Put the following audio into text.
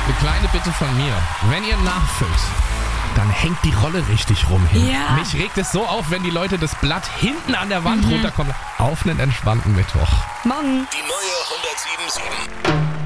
Eine kleine Bitte von mir. Wenn ihr nachfüllt, dann hängt die Rolle richtig rum hin. Ja. Mich regt es so auf, wenn die Leute das Blatt hinten an der Wand runterkommen. Auf einen entspannten Mittwoch. Morgen. Die neue 107.7.